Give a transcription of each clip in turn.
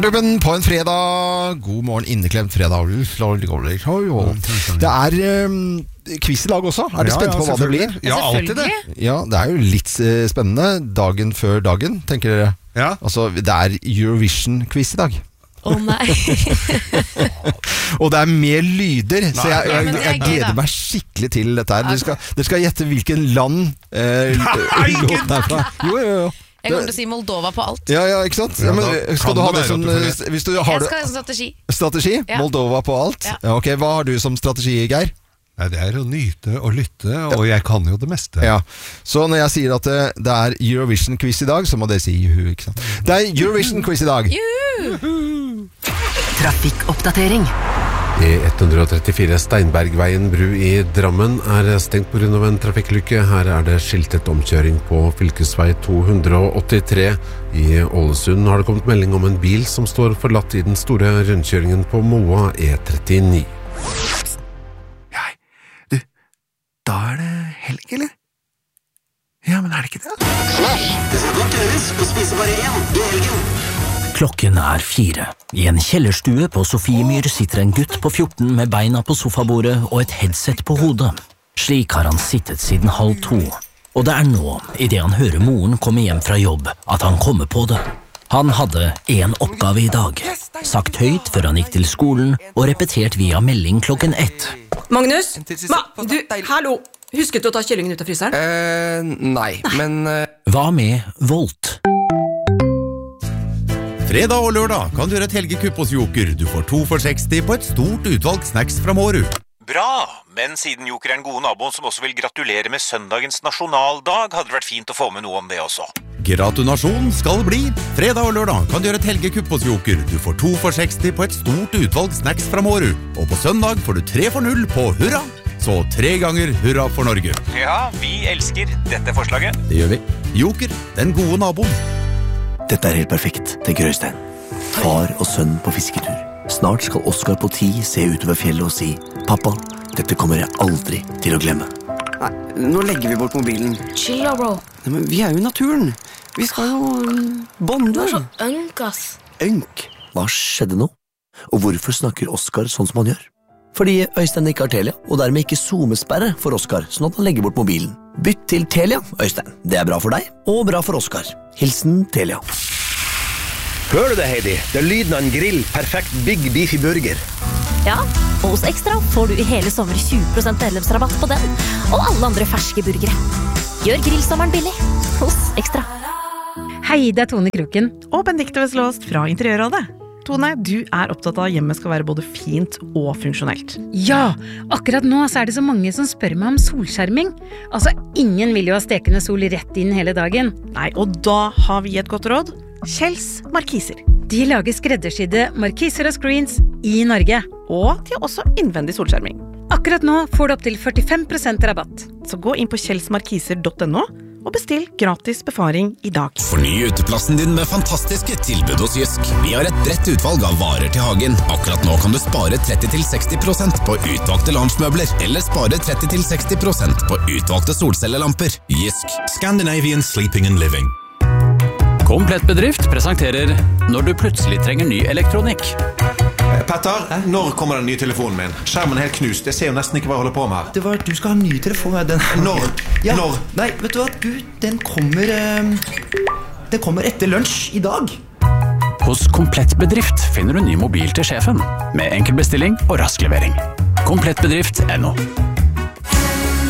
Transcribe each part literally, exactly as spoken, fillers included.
Klubben på en fredag. God morgen, inneklemt fredag. Det er um, quiz i dag også. Er du ja, spent ja, på hva det blir? Ja, alltid det. Ja, det er jo litt uh, spennende. Dagen før dagen, tenker dere. Ja. Altså, det er Eurovision-quiz i dag. Å oh, nei. Og det er mer lyder, nei, så jeg, jeg, jeg, jeg gleder meg skikkelig til dette her. Dere skal, dere skal gjette hvilken land uh, låten er fra. Jo, jo, jo. Jeg kommer til å si Moldova på alt. Ja, ja, ikke sant? Ja, men, skal du ha det som hvis du har Jeg skal ha en strategi. Strategi? Ja. Moldova på alt? Ja. Ja, ok, hva har du som strategi, Geir? Nei, det er å nyte og lytte, og jeg kan jo det meste. Ja, så når jeg sier at det, det er Eurovision-quiz i dag, så må dere si juhu, ikke sant? Det er Eurovision-quiz i dag. Juhu! Trafikkoppdatering. E ett trettifire Steinbergveien bru i Drammen er stengt på grunn av en trafikklykke. Her er det skiltet omkjøring på fylkesvei to åttitre. I Ålesund har det kommet melding om en bil som står forlatt i den store rundkjøringen på Moa E trettini. Ja, du, da er det helg, eller? Ja, men er det ikke det? Nei, det skal godt gjøres å spise bare én i helgen. Klokken er fire. I en kjellerstue på Sofiemyr sitter en gutt på fjorten med beina på sofabordet og et headset på hodet. Slik har han sittet siden halv to. Og det er nå, i det han hører moren komme hjem fra jobb, at han kommer på det. Han hadde en oppgave i dag. Sagt høyt før han gikk til skolen, og repetert via melding klokken ett. Magnus? Ma, du, hallo! Husket du å ta kyllingen ut av fryseren? Eh, nei, men... Uh... Hva med Volt? Fredag og lørdag kan du gjøre et helgekupp hos Joker. Du får to for seksti på et stort utvalg snacks fra Mårud. Bra, men siden Joker er en god nabo som også vil gratulere med søndagens nasjonaldag, hadde det vært fint å få med noe om det også. Gratulasjon skal bli. Fredag og lørdag kan du gjøre et helgekupp hos Joker. Du får to for seksti på et stort utvalg snacks fra Mårud. Og på søndag får du tre for null på hurra. Så tre ganger hurra for Norge. Ja, vi elsker dette forslaget. Det gjør vi. Joker, den gode naboen. Dette er helt perfekt, tenker Øystein. Far og sønn på fisketur. Snart skal Oskar på ti se utover fjellet og si «Pappa, dette kommer jeg aldri til å glemme». Nei, nå legger vi bort mobilen. Chill da, bro. Nei, men vi er jo i naturen. Vi skal jo bonde. Du er så ønk, ass. Ønk? Hva skjedde nå? Og hvorfor snakker Oskar sånn som han gjør? Fordi Øystein ikke har Telia, og dermed ikke zoomesperre for Oskar, sånn at han legger bort mobilen. Bytt til Telia, Øystein. Det er bra for deg, og bra for Oskar. Hilsen Telia. Hører du det, Heidi? Det er lyden av en grill, perfekt Big Beefy Burger. Ja, og hos Ekstra får du i hele sommer tjue prosent medlemsrabatt på den, og alle andre ferske burgere. Gjør grillsommeren billig hos Ekstra. Hei, det er Tone Kroken og Benedikte Veslåst fra Interiørrådet. Tone, du er opptatt av at hjemmet skal være både fint og funksjonelt. Ja, akkurat nå så er det så mange som spør meg om solskjerming. Altså, ingen vil jo ha stekende sol rett inn hele dagen. Nei, og da har vi et godt råd. Kjells Markiser. De lager skreddersydde markiser og screens i Norge. Og de har også innvendig solskjerming. Akkurat nå får du opp til førtifem prosent rabatt. Så gå inn på kjelsmarkiser punktum no og bestill gratis befaring i dag. Forny uteplassen din med fantastiske tilbud hos Jysk. Vi har et bredt utvalg av varer til hagen. Akkurat nå kan du spare tretti til seksti prosent på utvalgte loungemøbler, eller spare tretti til seksti prosent på utvalgte solcellelamper. Jysk. Scandinavian Sleeping and Living. Komplett Bedrift presenterer Når du plutselig trenger ny elektronikk. Petter, når kommer den nye telefonen min? Skjermen er helt knust, jeg ser jo nesten ikke hva jeg holder på med her. Det var, du skal ha en ny telefon. Den, når? Ja. Når? Nei, vet du hva? Du, den kommer um, Den kommer etter lunsj i dag. Hos Komplett Bedrift finner du ny mobil til sjefen, med enkel bestilling og rask levering. Komplettbedrift punktum no.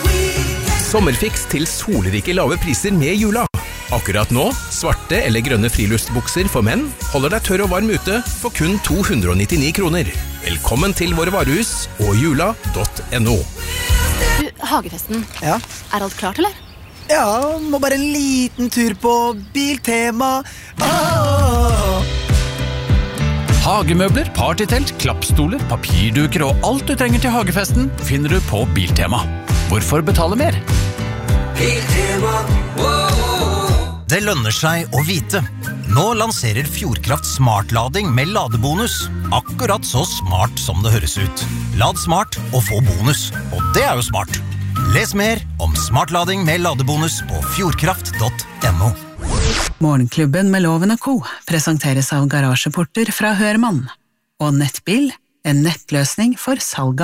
Sommerfiks til solrike lave priser med Jula. Akkurat nå, svarte eller grønne friluftsbukser for menn holder deg tørr og varm ute for kun to hundre nittini kroner. Velkommen til våre varehus og jula punktum no. Du, Hagefesten. Ja? Er alt klart, eller? Ja, må bare en liten tur på Biltema. Ah! Hagemøbler, partytelt, klappstoler, papirduker og alt du trenger til hagefesten finner du på Biltema. Hvorfor betale mer? Biltema, Det lønner seg å vite. Nå lanserer Fjordkraft smartlading med ladebonus. Akkurat så smart som det høres ut. Lad smart og få bonus. Og det er jo smart. Les mer om smartlading med ladebonus på fjordkraft punktum no. Morgenklubben med Loven og Co. presenteres av garasjeporter fra Hørmann og Nettbil, en nettløsning for salg av